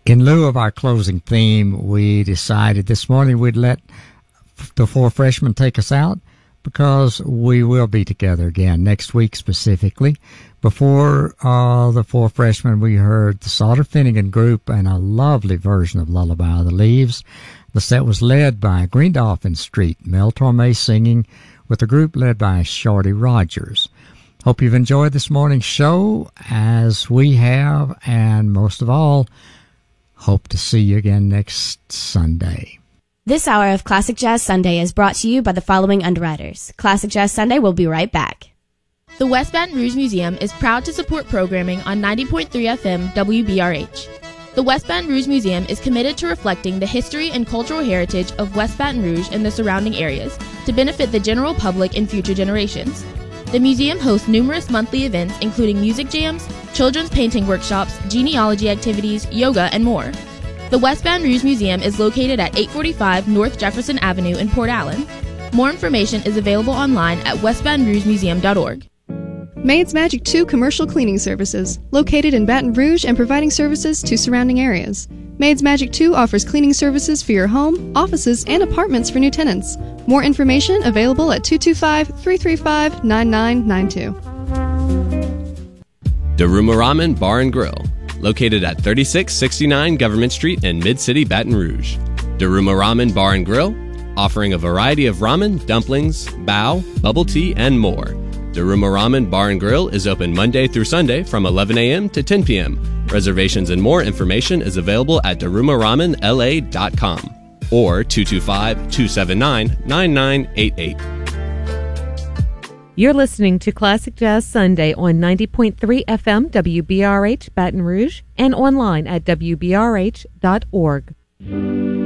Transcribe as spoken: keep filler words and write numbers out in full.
In lieu of our closing theme, we decided this morning we'd let the four freshmen take us out because we will be together again next week specifically. Before uh, the four freshmen, we heard the Sauter Finnegan Group and a lovely version of Lullaby of the Leaves. The set was led by Green Dolphin Street, Mel Torme singing with a group led by Shorty Rogers. Hope you've enjoyed this morning's show as we have, and most of all, hope to see you again next Sunday. This hour of Classic Jazz Sunday is brought to you by the following underwriters. Classic Jazz Sunday will be right back. The West Baton Rouge Museum is proud to support programming on ninety point three F M W B R H. The West Baton Rouge Museum is committed to reflecting the history and cultural heritage of West Baton Rouge and the surrounding areas to benefit the general public and future generations. The museum hosts numerous monthly events including music jams, children's painting workshops, genealogy activities, yoga, and more. The West Baton Rouge Museum is located at eight forty-five North Jefferson Avenue in Port Allen. More information is available online at west baton rouge museum dot org. Maids Magic two Commercial Cleaning Services, located in Baton Rouge and providing services to surrounding areas. Maids Magic two offers cleaning services for your home, offices, and apartments for new tenants. More information available at two two five, three three five, nine nine nine two. Daruma Ramen Bar and Grill, located at thirty-six sixty-nine Government Street in Mid-City, Baton Rouge. Daruma Ramen Bar and Grill, offering a variety of ramen, dumplings, bao, bubble tea, and more. Daruma Ramen Bar and Grill is open Monday through Sunday from eleven a.m. to ten p.m. Reservations and more information is available at daruma ramen l a dot com or two two five, two seven nine, nine nine eight eight. You're listening to Classic Jazz Sunday on ninety point three F M W B R H Baton Rouge and online at w b r h dot org.